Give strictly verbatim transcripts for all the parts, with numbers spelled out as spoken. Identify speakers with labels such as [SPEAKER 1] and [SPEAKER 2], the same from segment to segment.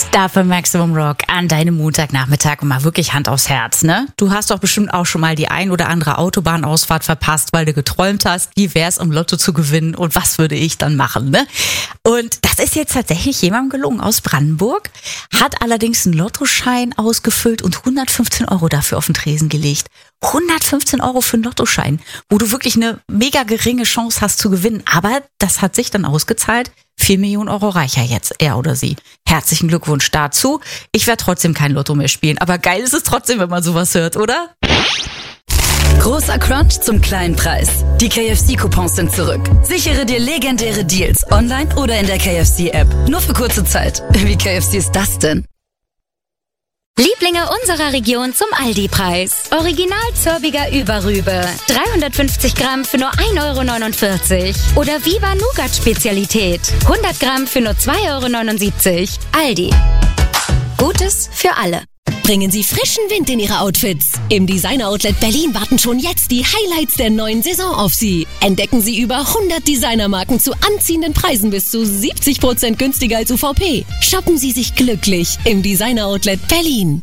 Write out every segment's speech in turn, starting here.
[SPEAKER 1] Star für Maximum Rock an deinem Montagnachmittag und mal wirklich Hand aufs Herz, ne? Du hast doch bestimmt auch schon mal die ein oder andere Autobahnausfahrt verpasst, weil du geträumt hast, wie wär's im Lotto zu gewinnen und was würde ich dann machen, ne? Und das ist jetzt tatsächlich jemandem gelungen aus Brandenburg, hat allerdings einen Lottoschein ausgefüllt und hundertfünfzehn Euro dafür auf den Tresen gelegt. hundertfünfzehn Euro für einen Lottoschein, wo du wirklich eine mega geringe Chance hast zu gewinnen. Aber das hat sich dann ausgezahlt. vier Millionen Euro reicher jetzt, er oder sie. Herzlichen Glückwunsch dazu. Ich werde trotzdem kein Lotto mehr spielen. Aber geil ist es trotzdem, wenn man sowas hört, oder?
[SPEAKER 2] Großer Crunch zum kleinen Preis. Die K F C-Coupons sind zurück. Sichere dir legendäre Deals online oder in der K F C-App. Nur für kurze Zeit. Wie K F C ist das denn?
[SPEAKER 3] Lieblinge unserer Region zum Aldi-Preis. Original Zörbiger Überrübe. dreihundertfünfzig Gramm für nur ein Euro neunundvierzig. Oder Viva Nougat Spezialität. hundert Gramm für nur zwei Euro neunundsiebzig. Aldi. Gutes für alle.
[SPEAKER 4] Bringen Sie frischen Wind in Ihre Outfits. Im Designer Outlet Berlin warten schon jetzt die Highlights der neuen Saison auf Sie. Entdecken Sie über hundert Designermarken zu anziehenden Preisen bis zu siebzig Prozent günstiger als U V P. Shoppen Sie sich glücklich im Designer Outlet Berlin.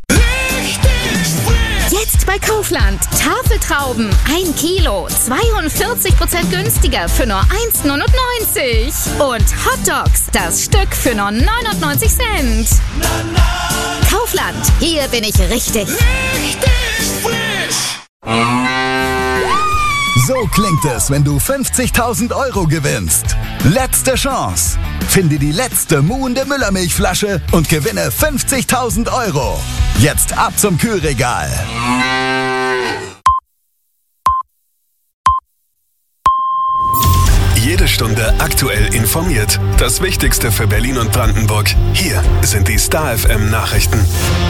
[SPEAKER 5] Jetzt bei Kaufland. Tafeltrauben. ein Kilo. zweiundvierzig Prozent günstiger für nur eins neunundneunzig. Und Hotdogs. Das Stück für nur neunundneunzig Cent. Kaufland. Hier bin ich richtig.
[SPEAKER 6] Richtig frisch.
[SPEAKER 7] So klingt es, wenn du fünfzigtausend Euro gewinnst. Letzte Chance. Finde die letzte muhende Müllermilchflasche und gewinne fünfzigtausend Euro. Jetzt ab zum Kühlregal.
[SPEAKER 8] Jede Stunde aktuell informiert. Das Wichtigste für Berlin und Brandenburg. Hier sind die Star F M Nachrichten.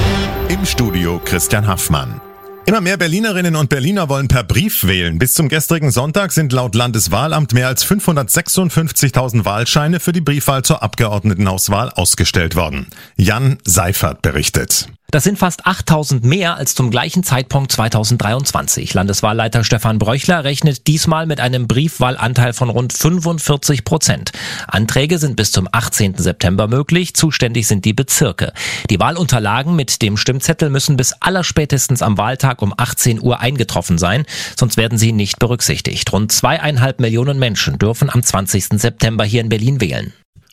[SPEAKER 9] Im Studio Christian Haffmann. Immer mehr Berlinerinnen und Berliner wollen per Brief wählen. Bis zum gestrigen Sonntag sind laut Landeswahlamt mehr als fünfhundertsechsundfünfzigtausend Wahlscheine für die Briefwahl zur Abgeordnetenhauswahl ausgestellt worden. Jan Seifert berichtet.
[SPEAKER 10] Das sind fast achttausend mehr als zum gleichen Zeitpunkt zweitausenddreiundzwanzig. Landeswahlleiter Stefan Bröchler rechnet diesmal mit einem Briefwahlanteil von rund fünfundvierzig Prozent. Anträge sind bis zum achtzehnten September möglich. Zuständig sind die Bezirke. Die Wahlunterlagen mit dem Stimmzettel müssen bis allerspätestens am Wahltag um achtzehn Uhr eingetroffen sein, sonst werden sie nicht berücksichtigt. Rund zweieinhalb Millionen Menschen dürfen am zwanzigsten September hier in Berlin wählen.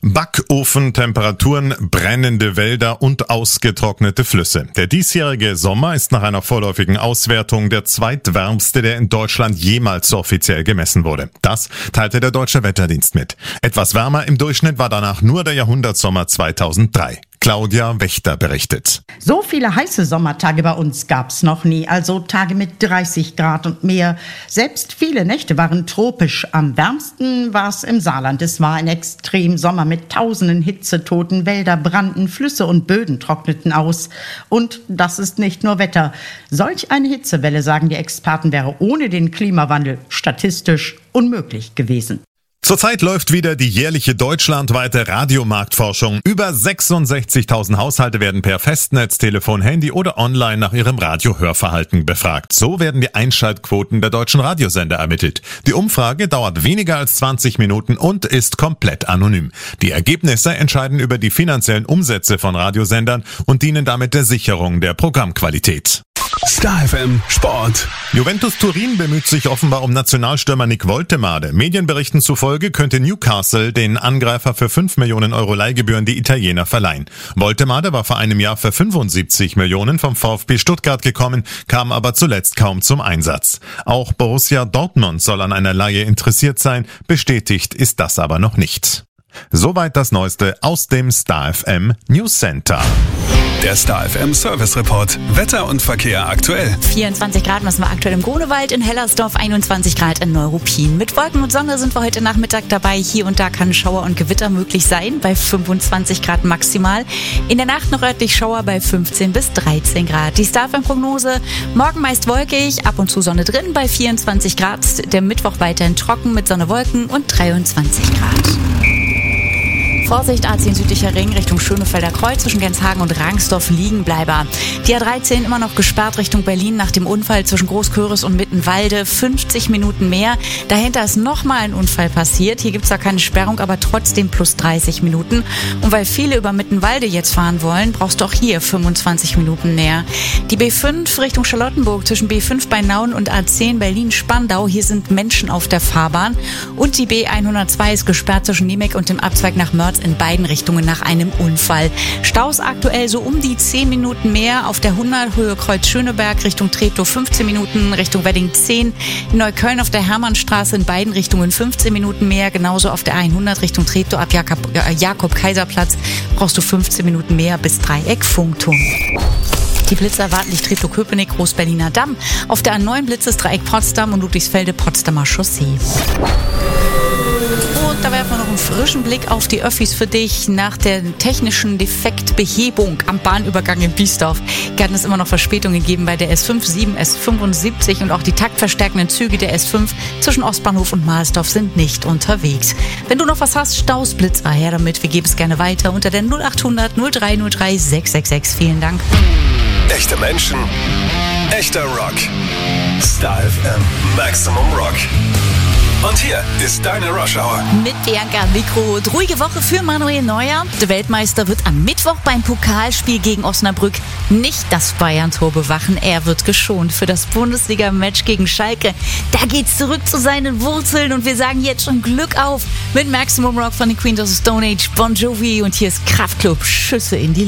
[SPEAKER 9] Backofentemperaturen, brennende Wälder und ausgetrocknete Flüsse. Der diesjährige Sommer ist nach einer vorläufigen Auswertung der zweitwärmste, der in Deutschland jemals offiziell gemessen wurde. Das teilte der Deutsche Wetterdienst mit. Etwas wärmer im Durchschnitt war danach nur der Jahrhundertsommer zweitausenddrei. Claudia Wächter berichtet.
[SPEAKER 11] So viele heiße Sommertage bei uns gab's noch nie, also Tage mit dreißig Grad und mehr. Selbst viele Nächte waren tropisch. Am wärmsten war es im Saarland. Es war ein extrem Sommer mit tausenden Hitzetoten. Wälder brannten, Flüsse und Böden trockneten aus. Und das ist nicht nur Wetter. Solch eine Hitzewelle, sagen die Experten, wäre ohne den Klimawandel statistisch unmöglich gewesen.
[SPEAKER 9] Zurzeit läuft wieder die jährliche deutschlandweite Radiomarktforschung. Über sechsundsechzigtausend Haushalte werden per Festnetz, Telefon, Handy oder online nach ihrem Radiohörverhalten befragt. So werden die Einschaltquoten der deutschen Radiosender ermittelt. Die Umfrage dauert weniger als zwanzig Minuten und ist komplett anonym. Die Ergebnisse entscheiden über die finanziellen Umsätze von Radiosendern und dienen damit der Sicherung der Programmqualität.
[SPEAKER 8] Star F M Sport.
[SPEAKER 9] Juventus Turin bemüht sich offenbar um Nationalstürmer Nick Woltemade. Medienberichten zufolge könnte Newcastle den Angreifer für fünf Millionen Euro Leihgebühren die Italiener verleihen. Woltemade war vor einem Jahr für fünfundsiebzig Millionen vom VfB Stuttgart gekommen, kam aber zuletzt kaum zum Einsatz. Auch Borussia Dortmund soll an einer Leihe interessiert sein, bestätigt ist das aber noch nicht. Soweit das Neueste aus dem Star F M News Center.
[SPEAKER 8] Der Star F M Service Report. Wetter und Verkehr aktuell.
[SPEAKER 1] vierundzwanzig Grad messen wir aktuell im Grunewald, in Hellersdorf einundzwanzig Grad in Neuruppin. Mit Wolken und Sonne sind wir heute Nachmittag dabei. Hier und da kann Schauer und Gewitter möglich sein, bei fünfundzwanzig Grad maximal. In der Nacht noch örtlich Schauer bei fünfzehn bis dreizehn Grad. Die Star F M-Prognose: morgen meist wolkig, ab und zu Sonne drin bei vierundzwanzig Grad. Der Mittwoch weiterhin trocken mit Sonne, Wolken und dreiundzwanzig Grad. Vorsicht, A zehn südlicher Ring Richtung Schönefelder Kreuz zwischen Genshagen und Rangsdorf Liegenbleiber. Die A dreizehn immer noch gesperrt Richtung Berlin nach dem Unfall zwischen Großköris und Mittenwalde. fünfzig Minuten mehr. Dahinter ist nochmal ein Unfall passiert. Hier gibt es da keine Sperrung, aber trotzdem plus dreißig Minuten. Und weil viele über Mittenwalde jetzt fahren wollen, brauchst du auch hier fünfundzwanzig Minuten mehr. Die B fünf Richtung Charlottenburg zwischen B fünf bei Nauen und A zehn Berlin-Spandau. Hier sind Menschen auf der Fahrbahn. Und die B hundertzwei ist gesperrt zwischen Niemek und dem Abzweig nach Mörz in beiden Richtungen nach einem Unfall. Staus aktuell so um die zehn Minuten mehr. Auf der hundert Höhe Kreuz Schöneberg Richtung Treptow fünfzehn Minuten, Richtung Wedding zehn. In Neukölln auf der Hermannstraße in beiden Richtungen fünfzehn Minuten mehr. Genauso auf der hundert Richtung Treptow ab Jakob, äh, Jakob-Kaiser-Platz brauchst du fünfzehn Minuten mehr bis Dreieck Funkturm. Die Blitze erwarten dich Treptow-Köpenick, Groß-Berliner Damm. Auf der A neun Blitz ist Dreieck Potsdam und Ludwigsfelde-Potsdamer Chaussee. Und da werfen wir noch einen frischen Blick auf die Öffis für dich. Nach der technischen Defektbehebung am Bahnübergang in Biesdorf kann es immer noch Verspätungen geben bei der S fünf, sieben, S fünfundsiebzig und auch die taktverstärkenden Züge der S fünf zwischen Ostbahnhof und Mahlsdorf sind nicht unterwegs. Wenn du noch was hast, Staus, Blitzer, her damit. Wir geben es gerne weiter unter der null achthundert null drei null drei sechs sechs sechs. Vielen Dank.
[SPEAKER 8] Echte Menschen, echter Rock. Star F M Maximum Rock. Und hier ist deine Rush Hour.
[SPEAKER 1] Mit Bianca am Mikro. Ruhige Woche für Manuel Neuer. Der Weltmeister wird am Mittwoch beim Pokalspiel gegen Osnabrück nicht das Bayern-Tor bewachen. Er wird geschont für das Bundesliga-Match gegen Schalke. Da geht's zurück zu seinen Wurzeln und wir sagen jetzt schon Glück auf mit Maximum Rock von den Queens of the Stone Age, Bon Jovi und hier ist Kraftklub, Schüsse in die